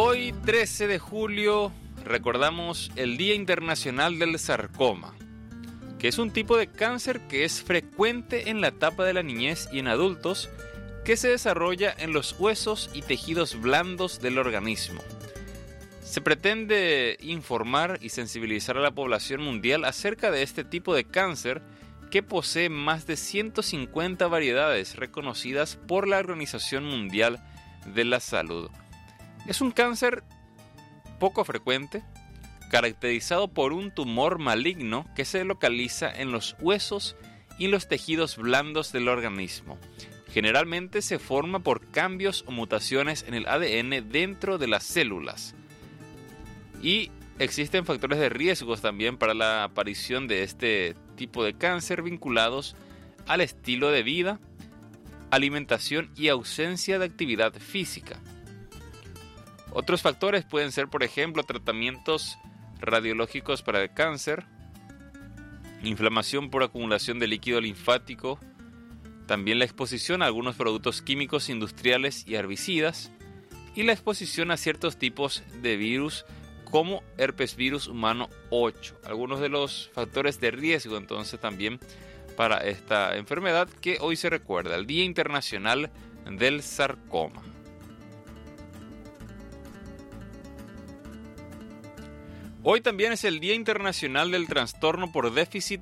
Hoy, 13 de julio, recordamos el Día Internacional del Sarcoma, que es un tipo de cáncer que es frecuente en la etapa de la niñez y en adultos, que se desarrolla en los huesos y tejidos blandos del organismo. Se pretende informar y sensibilizar a la población mundial acerca de este tipo de cáncer, que posee más de 150 variedades reconocidas por la Organización Mundial de la Salud. Es un cáncer poco frecuente, caracterizado por un tumor maligno que se localiza en los huesos y los tejidos blandos del organismo. Generalmente se forma por cambios o mutaciones en el ADN dentro de las células. Y existen factores de riesgo también para la aparición de este tipo de cáncer vinculados al estilo de vida, alimentación y ausencia de actividad física. Otros factores pueden ser, por ejemplo, tratamientos radiológicos para el cáncer, inflamación por acumulación de líquido linfático, también la exposición a algunos productos químicos industriales y herbicidas, y la exposición a ciertos tipos de virus como herpes virus humano 8. Algunos de los factores de riesgo entonces también para esta enfermedad que hoy se recuerda, el Día Internacional del Sarcoma. Hoy también es el Día Internacional del Trastorno por Déficit